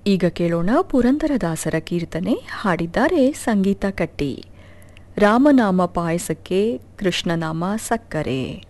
ಈಗ ಕೇಳೋಣ ಪುರಂದರದಾಸರ ಕೀರ್ತನೆ. ಹಾಡಿದ್ದಾರೆ ಸಂಗೀತ ಕಟ್ಟಿ. ರಾಮನಾಮ ಪಾಯಸಕ್ಕೆ ಕೃಷ್ಣನಾಮ ಸಕ್ಕರೆ.